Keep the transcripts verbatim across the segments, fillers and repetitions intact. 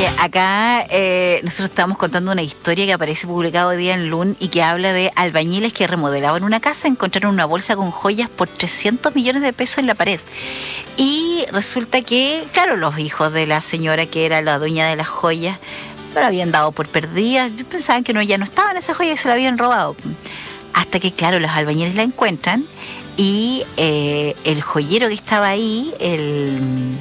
Oye, acá eh, nosotros estamos contando una historia que aparece publicada hoy día en Lun y que habla de albañiles que remodelaban una casa, encontraron una bolsa con joyas por trescientos millones de pesos en la pared. Y resulta que, claro, los hijos de la señora que era la dueña de las joyas no la habían dado por perdidas. Pensaban que no, ya no estaban esas joyas y se la habían robado. Hasta que, claro, los albañiles la encuentran y eh, el joyero que estaba ahí, el...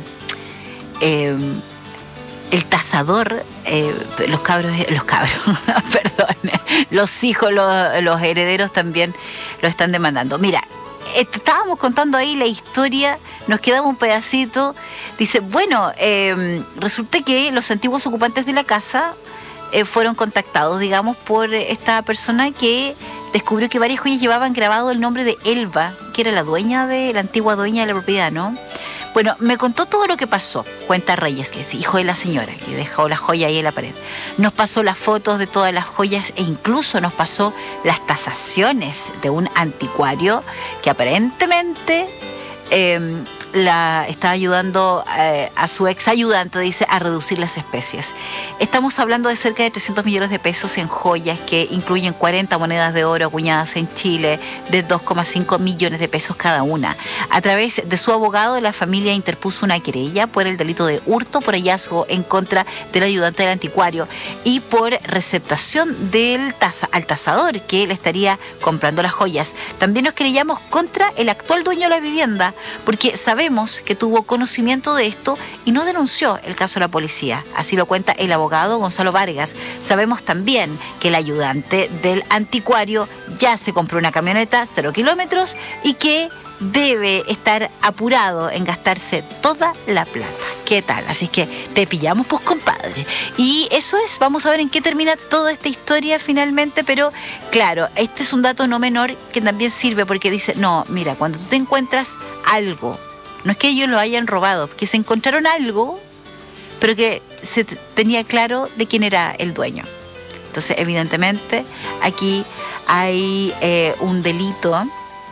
Eh, el tasador, eh, los cabros, los cabros, perdón, los hijos, los, los herederos también lo están demandando. Mira, estábamos contando ahí la historia, nos quedaba un pedacito. Dice, bueno, eh, resulta que los antiguos ocupantes de la casa eh, fueron contactados, digamos, por esta persona que descubrió que varias joyas llevaban grabado el nombre de Elba, que era la dueña de la antigua dueña de la propiedad, ¿no? Bueno, me contó todo lo que pasó, cuenta Reyes, que es hijo de la señora, que dejó la joya ahí en la pared. Nos pasó las fotos de todas las joyas e incluso nos pasó las tasaciones de un anticuario que aparentemente eh, la está ayudando eh, a su ex ayudante, dice, a reducir las especies. Estamos hablando de cerca de trescientos millones de pesos en joyas que incluyen cuarenta monedas de oro acuñadas en Chile de dos coma cinco millones de pesos cada una. A través de su abogado, la familia interpuso una querella por el delito de hurto por hallazgo en contra del ayudante del anticuario y por receptación del tasa, al tasador que le estaría comprando las joyas. También nos querellamos contra el actual dueño de la vivienda porque sabemos que tuvo conocimiento de esto y no denunció el caso a la policía. Así lo cuenta el abogado Gonzalo Vargas. Sabemos también que el ayudante del anticuario ya se compró una camioneta cero kilómetros y que debe estar apurado en gastarse toda la plata. ¿Qué tal? Así que te pillamos, pues, compadre. Y eso es, vamos a ver en qué termina toda esta historia finalmente, pero claro, este es un dato no menor que también sirve porque dice, no, mira, cuando tú te encuentras algo, no es que ellos lo hayan robado, que se encontraron algo, pero que se t- tenía claro de quién era el dueño. Entonces, evidentemente, aquí hay eh, un delito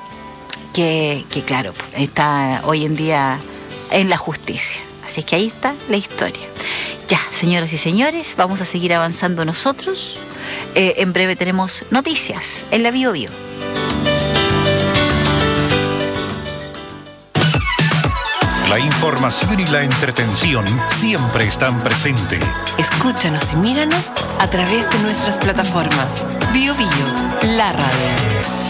que, que, claro, está hoy en día en la justicia. Así es que ahí está la historia. Ya, señoras y señores, vamos a seguir avanzando nosotros. Eh, en breve tenemos noticias en la Bio Bio. La información y la entretención siempre están presentes. Escúchanos y míranos a través de nuestras plataformas. Bio Bio, la radio.